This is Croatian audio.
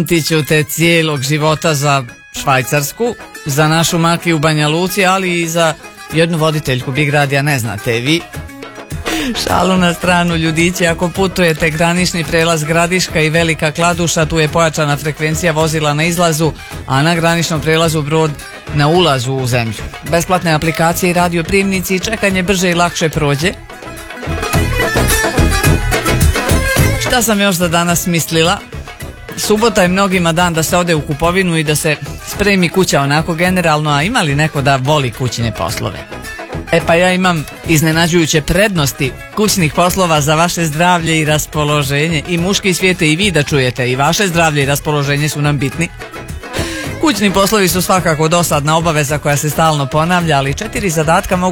Tiću te cijelog života za Švajcarsku, za našu Makiju u Banja Luci, ali i za jednu voditeljku Big Radija, ne znate vi. Šalu na stranu, ljudići, ako putujete granični prelaz Gradiška i Velika Kladuša, tu je pojačana frekvencija vozila na izlazu, a na graničnom prelazu Brod na ulazu u zemlju. Besplatne aplikacije i radioprijemnici, čekanje brže i lakše prođe. Šta sam još za danas mislila? Subota je mnogima dan da se ode u kupovinu i da se spremi kuća onako generalno, a ima li neko da voli kućne poslove? Pa ja imam iznenađujuće prednosti kućnih poslova za vaše zdravlje i raspoloženje. I muški svijete i vi da čujete, i vaše zdravlje i raspoloženje su nam bitni. Kućni poslovi su svakako dosadna obaveza koja se stalno ponavlja, ali 4 zadatka mogu